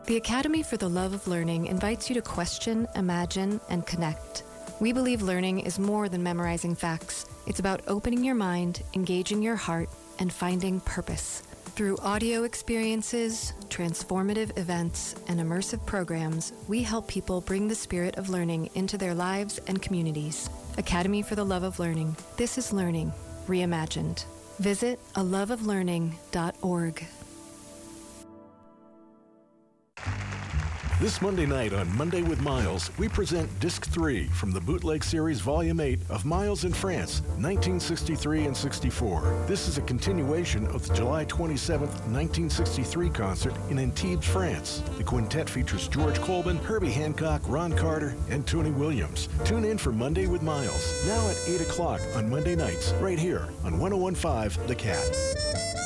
The Academy for the Love of Learning invites you to question, imagine, and connect. We believe learning is more than memorizing facts. It's about opening your mind, engaging your heart, and finding purpose. Through audio experiences, transformative events, and immersive programs, we help people bring the spirit of learning into their lives and communities. Academy for the Love of Learning. This is learning reimagined. Visit aloveoflearning.org. This Monday night on Monday with Miles, we present Disc 3 from the Bootleg Series Volume 8 of Miles in France, 1963 and 64. This is a continuation of the July 27, 1963 concert in Antibes, France. The quintet features George Colbin, Herbie Hancock, Ron Carter, and Tony Williams. Tune in for Monday with Miles, now at 8 o'clock on Monday nights, right here on 101.5 The Cat.